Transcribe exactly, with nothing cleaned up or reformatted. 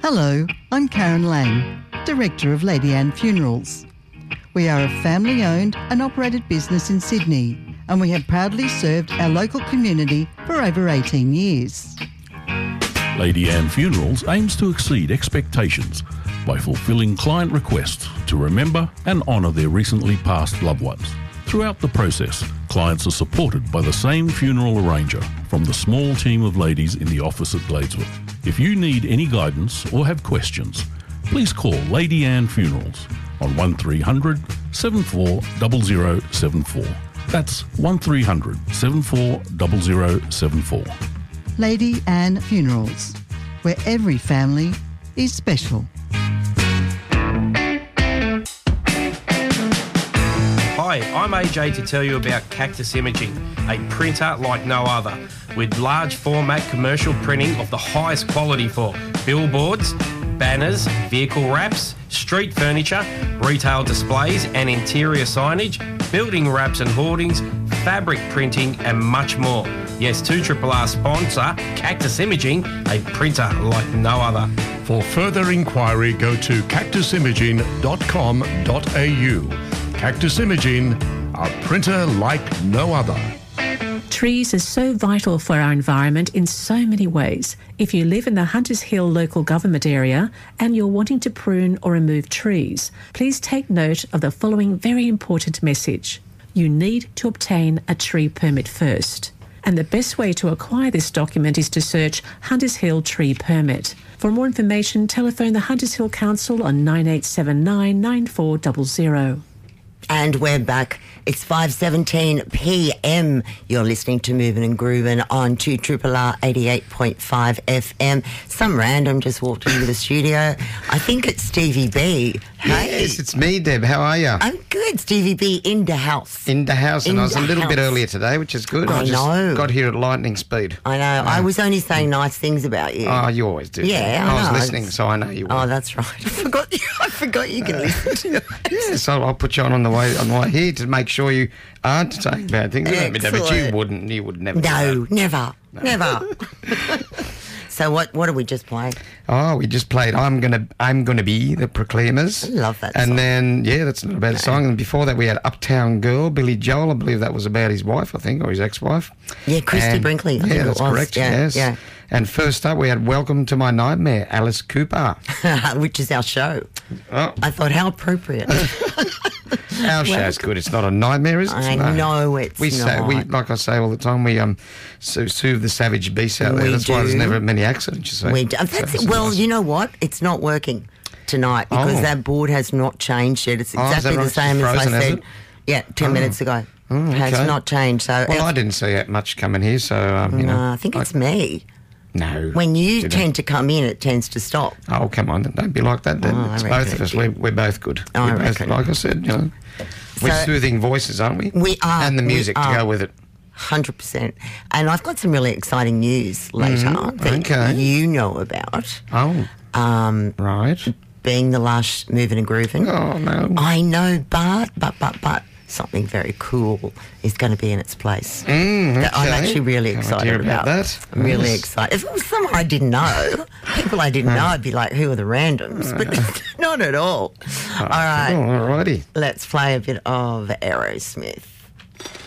Hello, I'm Karen Lang, Director of Lady Anne Funerals. We are a family-owned and operated business in Sydney, and we have proudly served our local community for over eighteen years. Lady Anne Funerals aims to exceed expectations by fulfilling client requests to remember and honour their recently passed loved ones. Throughout the process, clients are supported by the same funeral arranger from the small team of ladies in the office at Gladesworth. If you need any guidance or have questions, please call Lady Anne Funerals on one three hundred, seven four zero zero seven four. That's one three hundred, seven four zero zero seven four. Lady Anne Funerals, where every family is special. Hi, I'm A J to tell you about Cactus Imaging, a printer like no other, with large format commercial printing of the highest quality for billboards, banners, vehicle wraps, street furniture, retail displays and interior signage, building wraps and hoardings, fabric printing and much more. Yes, two R R R sponsor, Cactus Imaging, a printer like no other. For further inquiry, go to cactus imaging dot com dot a u. Cactus Imaging, a printer like no other. Trees are so vital for our environment in so many ways. If you live in the Hunters Hill local government area and you're wanting to prune or remove trees, please take note of the following very important message. You need to obtain a tree permit first. And the best way to acquire this document is to search Hunters Hill Tree Permit. For more information, telephone the Hunters Hill Council on nine eight seven nine, nine four zero zero. And we're back. It's five seventeen p m. You're listening to Movin' and Groovin' on two R R R eighty-eight point five F M. Some random just walked into the studio. I think it's Stevie B. Hey. Yes, it's me, Deb. How are you? I'm good. Stevie B in the house. In the house, and In I was a the little house. bit earlier today, which is good. I I just know. got here at lightning speed. I know. I was only saying nice things about you. Oh, you always do. Yeah, I, I was know. listening, so I know you were. Oh, that's right. I forgot you. I forgot you can listen to it. Yeah, so I'll put you on on the way on the way here to make sure you aren't saying bad things. But you Excellent. wouldn't. You would never. do No, that. never. Never. So what what did we just play? Oh, we just played "I'm Gonna I'm Gonna Be" the Proclaimers. I love that And song. then yeah, that's not a bad song. And before that, we had "Uptown Girl," Billy Joel. I believe that was about his wife, I think, or his ex-wife. Yeah, Christy And- Brinkley, I yeah, think it that's was. correct. Yeah, yes. yeah. And first up, we had "Welcome to My Nightmare," Alice Cooper. Which is our show. Oh, I thought, how appropriate. our show's good. It's not a nightmare, is it? I No. know it's we say not. we like I say all the time. We um so soothe the savage beasts out there. We That's why there's do. never many accidents. You see. We do. So That's, it's well, nice. you know what? It's not working tonight because Oh. that board has not changed yet. It's Oh, is that exactly right? the It's same as frozen, I has said. it? Yeah, ten minutes ago. Oh, It has okay. not changed. So Well, I didn't see that much coming here, so um, you no, know. I think it's me. No. When you Did tend to come in, it tends to stop. Oh, come on. Don't be like that then. Oh, I it's reckon both of it us. did. We're, we're both good. Oh, I we're both, reckon. like I said, you know. We're So- soothing voices, aren't we? We are. And the we music to are. go with it. one hundred percent. And I've got some really exciting news later Mhm, that okay. you know about. Oh, Um, right. being the last Moving and Grooving. Oh, no. I know, but, but, but, but, something very cool is going to be in its place. Mm, That I'm okay. actually really Can't excited hear about that. I'm really Yes. excited. If it was someone I didn't know, people I didn't know, I'd be like, who are the randoms? But not at all. All right, Oh, all righty. let's play a bit of Aerosmith.